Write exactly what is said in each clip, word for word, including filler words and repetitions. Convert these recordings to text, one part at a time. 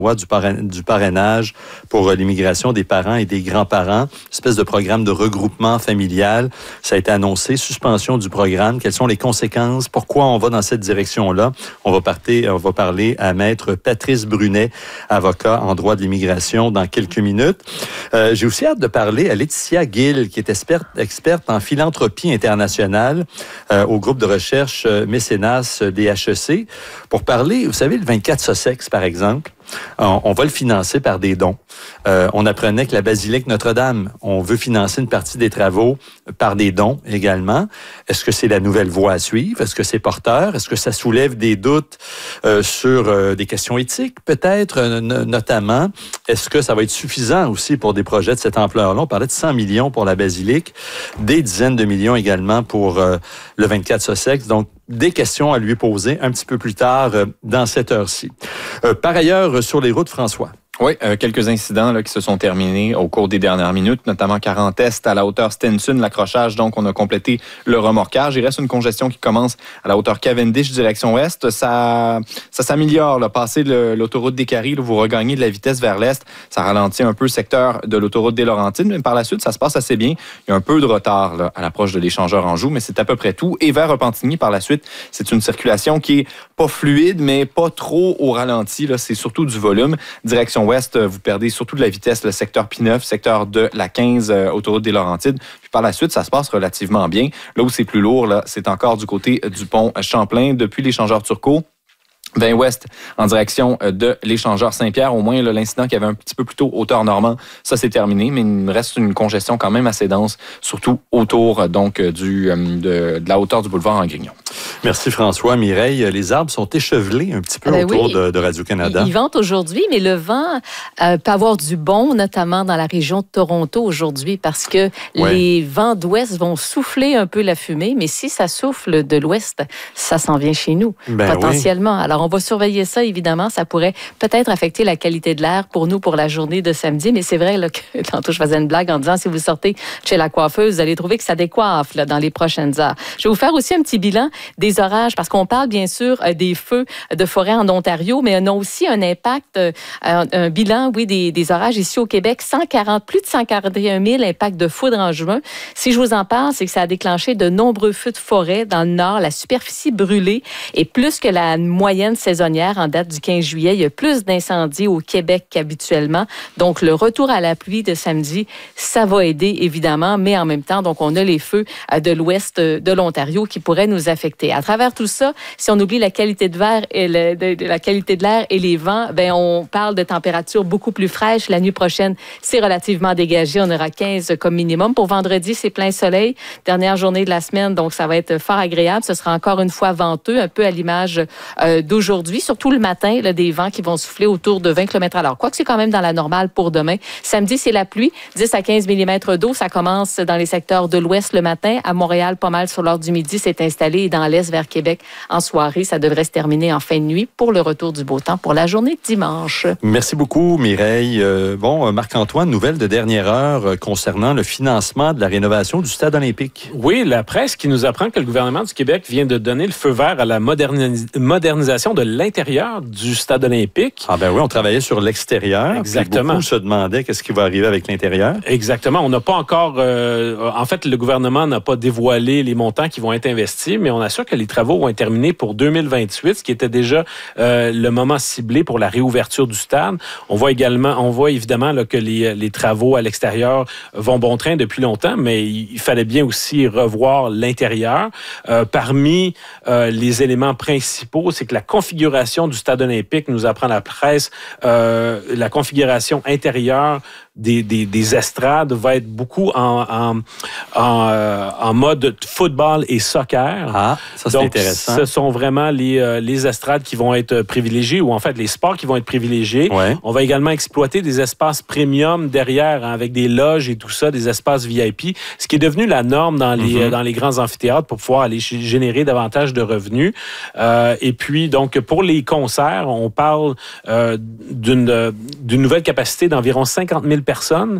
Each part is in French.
Du, parrain, du parrainage pour l'immigration des parents et des grands-parents, espèce de programme de regroupement familial. Ça a été annoncé, suspension du programme. Quelles sont les conséquences? Pourquoi on va dans cette direction-là? On va, partir, on va parler à maître Patrice Brunet, avocat en droit de l'immigration, dans quelques minutes. Euh, j'ai aussi hâte de parler à Laetitia Gill, qui est experte, experte en philanthropie internationale euh, au groupe de recherche euh, Mécénas D H E C, pour parler, vous savez, le vingt-quatre Sussex, par exemple. On va le financer par des dons. Euh, on apprenait que la basilique Notre-Dame, on veut financer une partie des travaux par des dons également. Est-ce que c'est la nouvelle voie à suivre? Est-ce que c'est porteur? Est-ce que ça soulève des doutes euh, sur euh, des questions éthiques, peut-être, euh, notamment? Est-ce que ça va être suffisant aussi pour des projets de cette ampleur-là? On parlait de cent millions pour la basilique, des dizaines de millions également pour euh, le vingt-quatre Sussex. Donc, des questions à lui poser un petit peu plus tard euh, dans cette heure-ci. Euh, par ailleurs, sur les routes, François. Oui, euh, quelques incidents là, qui se sont terminés au cours des dernières minutes, notamment quarante Est à la hauteur Stenson, l'accrochage, donc on a complété le remorquage. Il reste une congestion qui commence à la hauteur Cavendish, direction ouest. Ça, ça s'améliore. Là. Passé le, l'autoroute des Caries, là, vous regagnez de la vitesse vers l'est. Ça ralentit un peu le secteur de l'autoroute des Laurentides, mais par la suite, ça se passe assez bien. Il y a un peu de retard là, à l'approche de l'échangeur Anjou, mais c'est à peu près tout. Et vers Repentigny, par la suite, c'est une circulation qui est pas fluide, mais pas trop au ralenti. Là. C'est surtout du volume. Direction ouest, vous perdez surtout de la vitesse, le secteur P neuf, secteur de la quinze, euh, autoroute des Laurentides. Puis par la suite, ça se passe relativement bien. Là où c'est plus lourd, là, c'est encore du côté du pont Champlain, depuis l'échangeur Turcot. vingt ouest en direction de l'échangeur Saint-Pierre. Au moins, là, l'incident qu'il y avait un petit peu plus tôt, hauteur Normand, ça c'est terminé, mais il reste une congestion quand même assez dense, surtout autour donc du, de, de la hauteur du boulevard Angrignon. Merci François. Mireille, les arbres sont échevelés un petit peu ben autour oui. de, de Radio-Canada. Ils, ils ventent aujourd'hui, mais le vent euh, peut avoir du bon, notamment dans la région de Toronto aujourd'hui, parce que ouais. les vents d'ouest vont souffler un peu la fumée, mais si ça souffle de l'ouest, ça s'en vient chez nous, ben potentiellement. Oui. Alors, on va surveiller ça, évidemment. Ça pourrait peut-être affecter la qualité de l'air pour nous pour la journée de samedi, mais c'est vrai là, que tantôt, je faisais une blague en disant, si vous sortez chez la coiffeuse, vous allez trouver que ça décoiffe là, dans les prochaines heures. Je vais vous faire aussi un petit bilan des orages, parce qu'on parle bien sûr des feux de forêt en Ontario, mais on a aussi un impact, un, un bilan, oui, des, des orages ici au Québec, cent quarante, plus de cent quarante et un mille impacts de foudre en juin. Si je vous en parle, c'est que ça a déclenché de nombreux feux de forêt dans le nord, la superficie brûlée est plus que la moyenne saisonnière en date du quinze juillet. Il y a plus d'incendies au Québec qu'habituellement. Donc, le retour à la pluie de samedi, ça va aider, évidemment, mais en même temps, donc, on a les feux de l'ouest de l'Ontario qui pourraient nous affecter. À travers tout ça, si on oublie la qualité de l'air et le, de, de la qualité de l'air et les vents, ben on parle de températures beaucoup plus fraîches. La nuit prochaine, c'est relativement dégagé. On aura quinze comme minimum. Pour vendredi, c'est plein soleil. Dernière journée de la semaine, donc ça va être fort agréable. Ce sera encore une fois venteux, un peu à l'image euh, d'aujourd'hui. Surtout le matin, là, des vents qui vont souffler autour de vingt kilomètres à l'heure. Quoique c'est quand même dans la normale pour demain. Samedi, c'est la pluie. dix à quinze millimètres d'eau. Ça commence dans les secteurs de l'ouest le matin. À Montréal, pas mal sur l'heure du midi, c'est installé. Et dans l'est, vers Québec, en soirée, ça devrait se terminer en fin de nuit pour le retour du beau temps pour la journée de dimanche. Merci beaucoup, Mireille. Euh, bon, Marc-Antoine, nouvelle de dernière heure euh, concernant le financement de la rénovation du stade olympique. Oui, la presse qui nous apprend que le gouvernement du Québec vient de donner le feu vert à la modernis- modernisation de l'intérieur du stade olympique. Ah ben oui, on travaillait sur l'extérieur. Exactement. Beaucoup se demandaient qu'est-ce qui va arriver avec l'intérieur. Exactement. On n'a pas encore... Euh, en fait, le gouvernement n'a pas dévoilé les montants qui vont être investis, mais on assure que les travaux vont être terminés pour deux mille vingt-huit, ce qui était déjà euh, le moment ciblé pour la réouverture du stade. On voit également, on voit évidemment là, que les, les travaux à l'extérieur vont bon train depuis longtemps, mais il fallait bien aussi revoir l'intérieur. Euh, parmi euh, les éléments principaux, c'est que la configuration du stade olympique, nous apprend la presse, euh, la configuration intérieure Des, des, des estrades va être beaucoup en, en, en, euh, en mode football et soccer. Ah, ça c'est Donc, intéressant. Ce sont vraiment les, euh, les estrades qui vont être privilégiées, ou en fait les sports qui vont être privilégiés. Ouais. On va également exploiter des espaces premium derrière, hein, avec des loges et tout ça, des espaces V I P, ce qui est devenu la norme dans les, mm-hmm. euh, dans les grands amphithéâtres pour pouvoir aller générer davantage de revenus. Euh, et puis, donc, pour les concerts, on parle euh, d'une, d'une nouvelle capacité d'environ cinquante mille personnes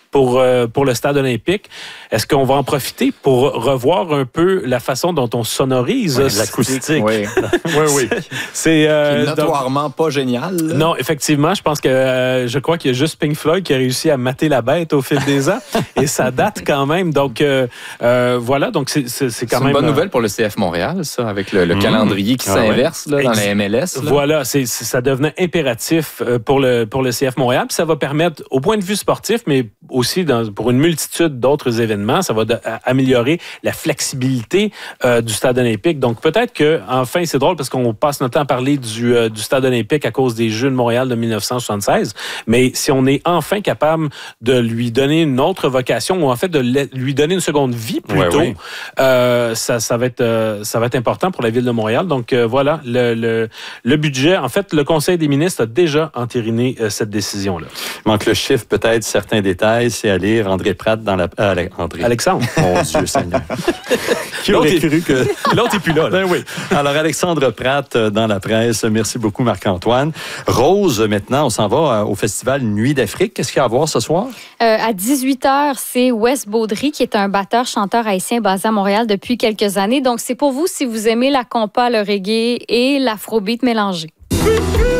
pour, euh, pour le stade olympique. Est-ce qu'on va en profiter pour revoir un peu la façon dont on sonorise? Oui, l'acoustique. Oui, oui, oui. C'est euh, notoirement donc, pas génial. Là. Non, effectivement, je pense que euh, je crois qu'il y a juste Pink Floyd qui a réussi à mater la bête au fil des ans et ça date quand même. Donc euh, euh, voilà, donc c'est, c'est, c'est quand c'est même... une bonne nouvelle pour le C F Montréal, ça, avec le, le mmh. calendrier qui ah, s'inverse ouais. là, dans Ex- la M L S. Là. Voilà, c'est, c'est, ça devenait impératif pour le, pour le C F Montréal. Puis ça va permettre, au point de vue sportif, mais aussi dans, pour une multitude d'autres événements, ça va de, à, améliorer la flexibilité euh, du stade olympique. Donc peut-être que, enfin, c'est drôle parce qu'on passe notre temps à parler du, euh, du stade olympique à cause des Jeux de Montréal de dix-neuf cent soixante-seize, mais si on est enfin capable de lui donner une autre vocation ou en fait de lui donner une seconde vie plutôt, ouais, oui. euh, ça, ça, va être, euh, ça va être important pour la ville de Montréal. Donc euh, voilà, le, le, le budget, en fait, le Conseil des ministres a déjà entériné euh, cette décision-là. Il manque le chiffre, peut-être certains détails, c'est à lire André Pratt dans la... Euh, André. Alexandre. Mon Dieu Seigneur. Qui aurait l'autre cru que... L'autre n'est plus là. là. Ben oui. Alors, Alexandre Pratt dans la presse. Merci beaucoup, Marc-Antoine. Rose, maintenant, on s'en va au festival Nuit d'Afrique. Qu'est-ce qu'il y a à voir ce soir? Euh, à dix-huit heures, c'est Wes Baudry, qui est un batteur-chanteur haïtien basé à Montréal depuis quelques années. Donc, c'est pour vous si vous aimez la compa, le reggae et l'afrobeat mélangé.